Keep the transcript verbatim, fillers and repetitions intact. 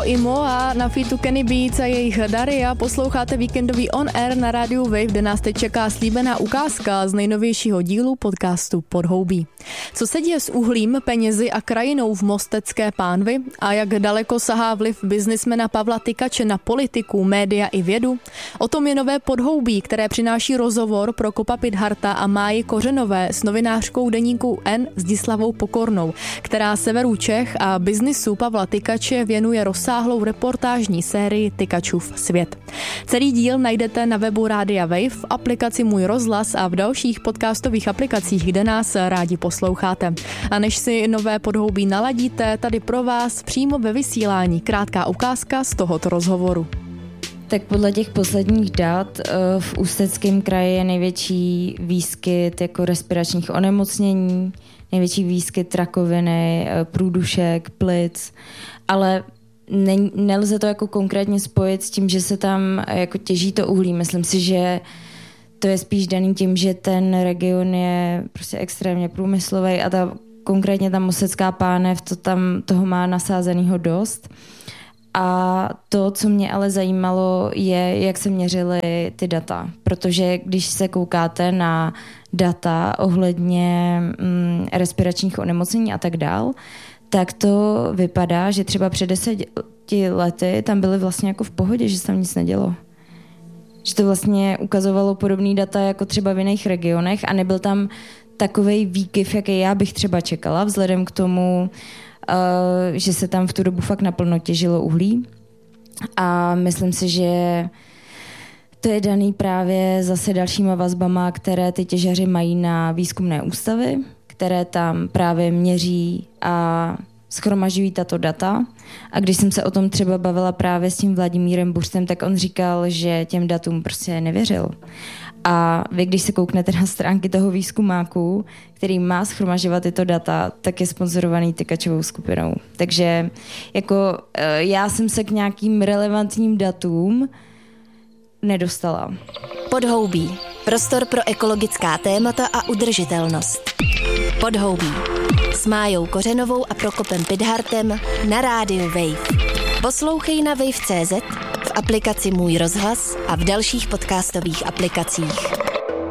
Rio Imo a na featu Kenny Beats a jejich Daria posloucháte víkendový On Air na rádiu Wave, kde nás teď čeká slíbená ukázka z nejnovějšího dílu podcastu Podhoubí. Co se děje s uhlím, penězi a krajinou v Mostecké pánvi a jak daleko sahá vliv biznismena Pavla Tykače na politiku, média i vědu? O tom je nové Podhoubí, které přináší rozhovor pro Kopa Pidharta a Máji Kořenové s novinářkou deníku N Zdislavou Pokornou, která severu Čech a biznisu Pavla Tykače věnuje rozsáhlou reportážní sérii Tykačův svět. Celý díl najdete na webu Rádia Wave, v aplikaci Můj rozhlas a v dalších podcastových aplikacích, kde nás rádi posloucháte. A než si nové Podhoubí naladíte, tady pro vás přímo ve vysílání krátká ukázka z tohoto rozhovoru. Tak podle těch posledních dat v Ústeckém kraji je největší výskyt jako respiračních onemocnění, největší výskyt rakoviny, průdušek, plic, ale ne, nelze to jako konkrétně spojit s tím, že se tam jako těží to uhlí. Myslím si, že to je spíš daný tím, že ten region je prostě extrémně průmyslový a ta, konkrétně ta Mostecká pánev to tam toho má nasázenýho dost. A to, co mě ale zajímalo, je, jak se měřily ty data. Protože když se koukáte na data ohledně mm, respiračních onemocnění a tak dál, tak to vypadá, že třeba před deseti lety tam byly vlastně jako v pohodě, že se tam nic nedělo. Že to vlastně ukazovalo podobný data jako třeba v jiných regionech a nebyl tam takovej výkyv, jaký já bych třeba čekala, vzhledem k tomu, Uh, že se tam v tu dobu fakt naplno těžilo uhlí a myslím si, že to je daný právě zase dalšíma vazbama, které ty těžaři mají na výzkumné ústavy, které tam právě měří a shromažďují tato data. A když jsem se o tom třeba bavila právě s tím Vladimírem Buřtem, tak on říkal, že těm datům prostě nevěřil. A vy, když se kouknete na stránky toho výzkumáku, který má shromažďovat tyto data, tak je sponzorovaný Tykačovou skupinou. Takže jako já jsem se k nějakým relevantním datům nedostala. Podhoubí. Prostor pro ekologická témata a udržitelnost. Podhoubí. S Májou Kořenovou a Prokopem Pidhartem na rádiu Wave. Poslouchej na wave tečka cé zet, v aplikaci Můj rozhlas a v dalších podcastových aplikacích.